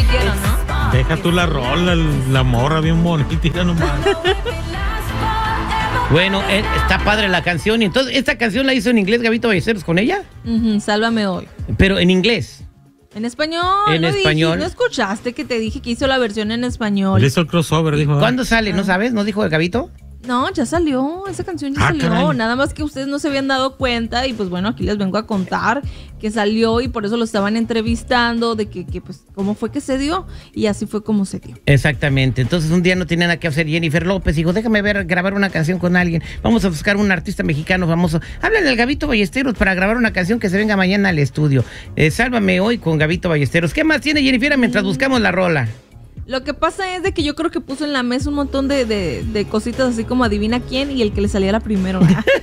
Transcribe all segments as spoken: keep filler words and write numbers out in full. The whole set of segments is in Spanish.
sintieron, ¿no? Deja tú la rola, la morra bien bonita nomás. Bueno, eh, está padre la canción. Entonces, ¿esta canción la hizo en inglés Gabito Ballesteros con ella? Uh-huh, Sálvame hoy. Pero en inglés. En español. En no español. Dije, ¿no escuchaste que te dije que hizo la versión en español? Le hizo el crossover, dijo. ¿Cuándo sale? ¿No sabes? ¿No dijo el Gabito? No, ya salió, esa canción ya Ah, salió, caray. nada más que ustedes no se habían dado cuenta y pues bueno, aquí les vengo a contar que salió y por eso lo estaban entrevistando de que, que pues cómo fue que se dio y así fue como se dio. Exactamente. Entonces un día no tenía nada que hacer Jennifer López, dijo, déjame ver, grabar una canción con alguien, vamos a buscar un artista mexicano famoso, háblale al Gabito Ballesteros para grabar una canción que se venga mañana al estudio. Eh, Sálvame hoy con Gabito Ballesteros. ¿Qué más tiene Jennifer mientras mm. buscamos la rola? Lo que pasa es de que yo creo que puso en la mesa un montón de, de, de cositas así como adivina quién y el que le saliera primero.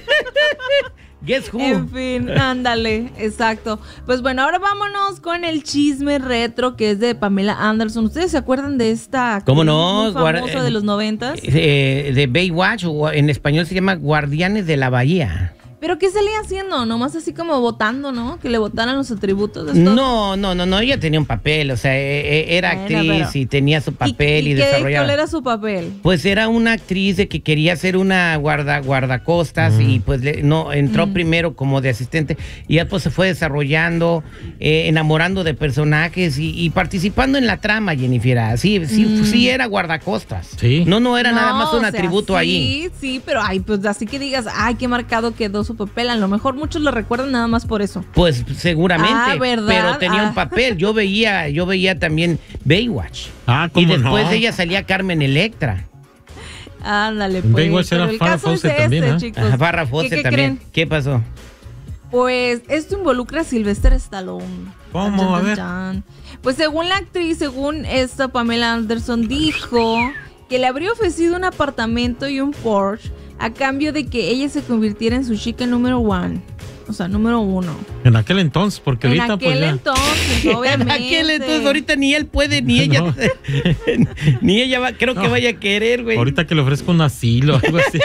Guess who. En fin, ándale, exacto. Pues bueno, ahora vámonos con el chisme retro que es de Pamela Anderson. ¿Ustedes se acuerdan de esta actriz ¿Cómo no? muy famosa Guarda, de los noventas? Eh, de Baywatch, o en español se llama Guardianes de la Bahía. ¿Pero qué salía haciendo? Nomás así como votando, ¿no? Que le votaran los atributos de esto. No, no, no, no, ella tenía un papel, o sea, e- era Bueno, actriz pero- y tenía su papel y, ¿Y, y qué, desarrollaba. cuál era su papel? Pues era una actriz de que quería ser una guarda guardacostas Mm. y pues le- no entró Mm. primero como de asistente y ya pues se fue desarrollando, eh, enamorando de personajes y, y participando en la trama, Jennifer. Sí, sí, Mm. sí era guardacostas. Sí. No, no era nada No, más un o sea, atributo sí, ahí. Sí, sí, pero ay, pues así que digas, ay, qué marcado quedó su papel. A lo mejor muchos lo recuerdan nada más por eso. Pues seguramente, Ah, ¿verdad? pero tenía Ah. un papel. Yo veía, yo veía también Baywatch. Ah, Y cómo después no. de ella salía Carmen Electra. Ándale, En pues. Baywatch era pero el Farrah caso es Fawcett este, también, ¿eh? chicos. Ajá, Farrah ¿Qué- Fawcett qué también. creen? ¿Qué pasó? Pues esto involucra a Sylvester Stallone. ¿Cómo? Chan, A chan, ver. chan. Pues según la actriz, según esta Pamela Anderson dijo que le habría ofrecido un apartamento y un Porsche a cambio de que ella se convirtiera en su chica número one. O sea, número uno. En aquel entonces, porque En ahorita aquel pues ya. entonces, obviamente. En aquel entonces, ahorita ni él puede, ni ella. No. Ni ella va, creo que No. vaya a querer, güey. Ahorita que le ofrezco un asilo, algo así.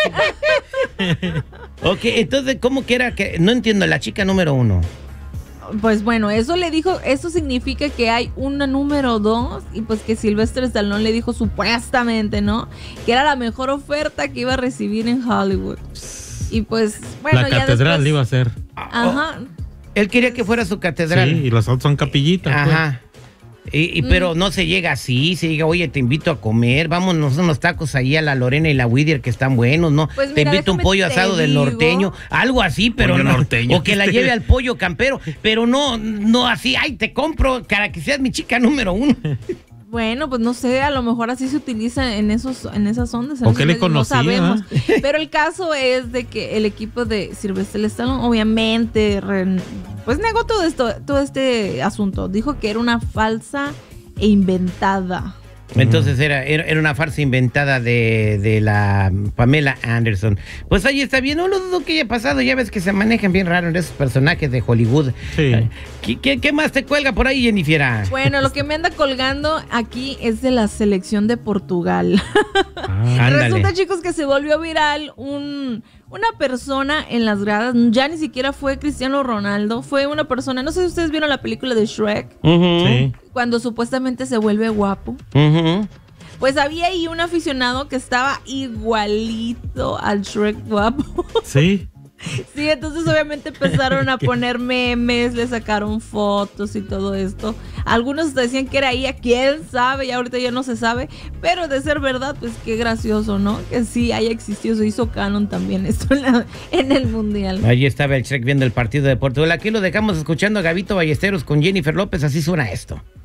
Ok, entonces, ¿cómo que era? Que no entiendo, la chica número uno. Pues bueno, eso le dijo, eso significa que hay una número dos y pues que Sylvester Stallone le dijo supuestamente, ¿no? Que era la mejor oferta que iba a recibir en Hollywood. Y pues, bueno, La ya catedral después, iba a ser. Ajá. Él quería que fuera su catedral. Sí, y los otros son capillitas. pues. Ajá. Y, y, pero no se llega así, se llega, oye, te invito a comer, vámonos unos tacos ahí a la Lorena y la Whittier que están buenos, ¿no? Pues te mira, invito a un déjame pollo te asado del digo. norteño, algo así, pero Pollo no. norteño. O que la lleve al pollo campero, pero no, no así, ay, te compro para que seas mi chica número uno. Bueno, pues no sé, a lo mejor así se utiliza en esos, en esas ondas. en ¿O esos qué le medios, no conocía, sabemos. Pero el caso es de que el equipo de Sylvester Stallone, obviamente, re- pues negó todo esto, todo este asunto. Dijo que era una falsa e inventada. Entonces era, era, era una farsa inventada de, de la Pamela Anderson. Pues ahí está bien, no lo dudo que haya pasado, ya ves que se manejan bien raro en esos personajes de Hollywood. Sí. ¿Qué, qué, qué más te cuelga por ahí, Jennifer? Bueno, lo que me anda colgando aquí es de la selección de Portugal. Ah, Ándale. Resulta, chicos, que se volvió viral un, una persona en las gradas. Ya ni siquiera fue Cristiano Ronaldo, fue una persona, no sé si ustedes vieron la película de Shrek, Ujú, sí. cuando supuestamente se vuelve guapo. ujú. Pues había ahí un aficionado que estaba igualito al Shrek guapo. Sí. Sí, entonces obviamente empezaron a poner memes, le sacaron fotos y todo esto. Algunos decían que era ella, quién sabe, y ahorita ya no se sabe. Pero de ser verdad, pues qué gracioso, ¿no? Que sí haya existido, se hizo canon también esto en, la- en el mundial. Ahí estaba el Shrek viendo el partido de Portugal. Aquí lo dejamos escuchando a Gabito Ballesteros con Jennifer López, así suena esto.